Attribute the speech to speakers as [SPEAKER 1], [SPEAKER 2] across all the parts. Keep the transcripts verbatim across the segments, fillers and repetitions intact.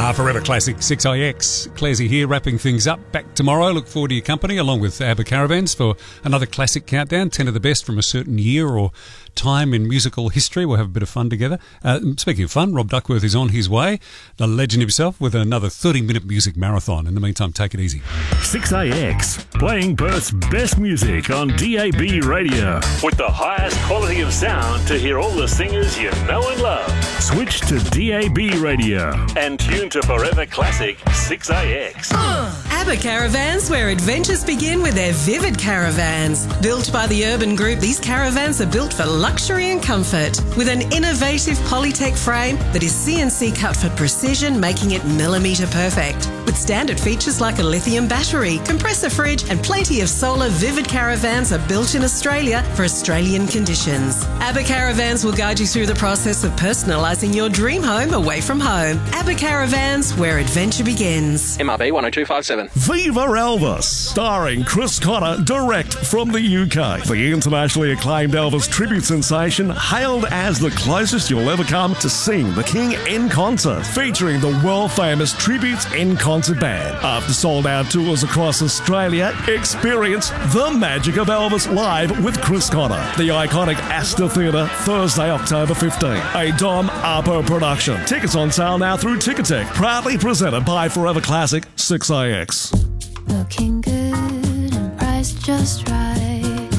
[SPEAKER 1] Ah, Forever Classic six I X. Clarsey here, wrapping things up. Back tomorrow. Look forward to your company, along with ABBA Caravans, for another classic countdown, ten of the best from a certain year or time in musical history. We'll have a bit of fun together. Uh, speaking of fun, Rob Duckworth is on his way, the legend himself, with another thirty-minute music marathon. In the meantime, take it easy.
[SPEAKER 2] six I X, playing Perth's best music on D A B radio. With the highest quality of sound to hear all the singers you know and love. Switch to D A B radio and tune to Forever Classic six I X.
[SPEAKER 3] Uh, ABBA Caravans, where adventures begin with their vivid caravans. Built by the Urban Group, these caravans are built for luxury and comfort, with an innovative Polytech frame that is C N C cut for precision, making it millimetre perfect. With standard features like a lithium battery, compressor fridge and plenty of solar, Vivid Caravans are built in Australia for Australian conditions. ABBA Caravans will guide you through the process of personalising your dream home away from home. ABBA Caravans, where adventure begins.
[SPEAKER 4] M R B one oh two five seven.
[SPEAKER 2] Viva Elvis, starring Chris Connor, direct from the U K. The internationally acclaimed Elvis tribute sensation, hailed as the closest you'll ever come to seeing the King in concert, featuring the world-famous Tributes in Concert Band. After sold-out tours across Australia, experience the magic of Elvis live with Chris Connor. The iconic Astor Theatre, Thursday, October fifteenth. A Dom Arpo production. Tickets on sale now through Ticketek. Proudly presented by Forever Classic six I X.
[SPEAKER 5] Looking good and priced just right.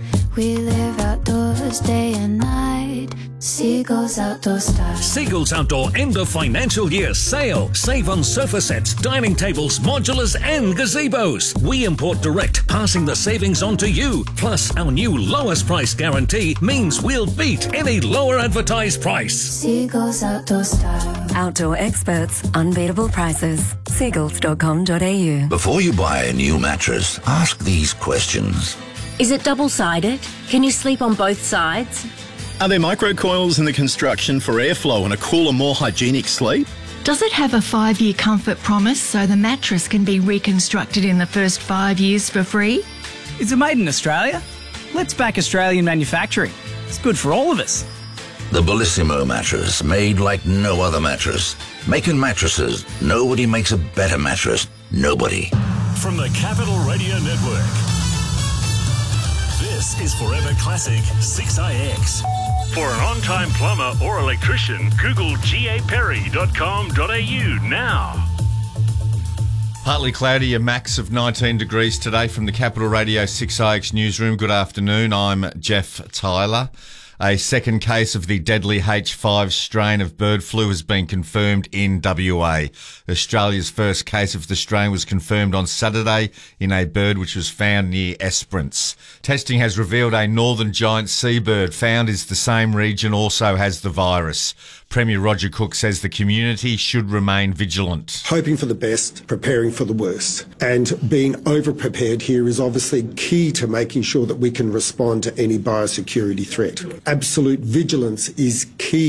[SPEAKER 5] We live outdoors day and night. Seagulls Outdoor Style.
[SPEAKER 6] Seagulls Outdoor end of financial year sale. Save on sofa sets, dining tables, modulars and gazebos. We import direct, passing the savings on to you. Plus, our new lowest price guarantee means we'll beat any lower advertised price.
[SPEAKER 5] Seagulls Outdoor Style.
[SPEAKER 7] Outdoor experts, unbeatable prices. seagulls dot com dot a u.
[SPEAKER 8] Before you buy a new mattress, ask these questions.
[SPEAKER 9] Is it double-sided? Can you sleep on both sides?
[SPEAKER 10] Are there microcoils in the construction for airflow and a cooler, more hygienic sleep?
[SPEAKER 11] Does it have a five-year comfort promise so the mattress can be reconstructed in the first five years for free?
[SPEAKER 12] Is it made in Australia? Let's back Australian manufacturing. It's good for all of us.
[SPEAKER 8] The Bellissimo mattress, made like no other mattress. Making mattresses, nobody makes a better mattress. Nobody.
[SPEAKER 2] From the Capital Radio Network, this is Forever Classic six I X. For an on-time plumber or electrician, Google g a perry dot com dot a u now.
[SPEAKER 13] Partly cloudy, a max of nineteen degrees today from the Capital Radio six I X newsroom. Good afternoon, I'm Jeff Tyler. A second case of the deadly H five strain of bird flu has been confirmed in W A. Australia's first case of the strain was confirmed on Saturday in a bird which was found near Esperance. Testing has revealed a northern giant seabird found in the same region also has the virus. Premier Roger Cook says the community should remain vigilant.
[SPEAKER 14] Hoping for the best, preparing for the worst. And being over-prepared here is obviously key to making sure that we can respond to any biosecurity threat. Absolute vigilance is key.